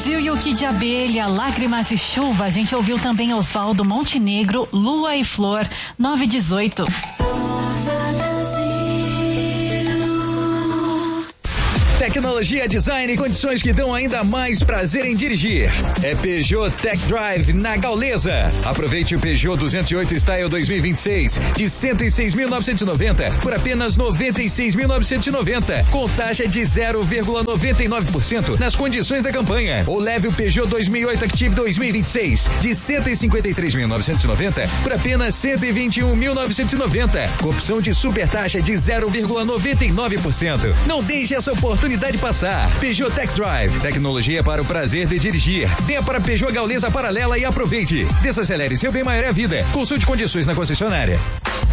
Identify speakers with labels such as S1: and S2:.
S1: Brasil e o Kid de Abelha, Lágrimas e Chuva. A gente ouviu também Osvaldo Montenegro, Lua e Flor, 918.
S2: Tecnologia, design e condições que dão ainda mais prazer em dirigir. É Peugeot Tech Drive na Gaulesa. Aproveite o Peugeot 208 Style 2026 de 106.990 por apenas 96.990, com taxa de 0,99% nas condições da campanha. Ou leve o Peugeot 2008 Active 2026 de 153.990 por apenas 121.990, com opção de super taxa de 0,99%. Não deixe essa oportunidade passar. Peugeot Tech Drive, tecnologia para o prazer de dirigir. Venha para Peugeot Gaulesa Paralela e aproveite. Desacelere, seu bem maior é a vida. Consulte condições na concessionária.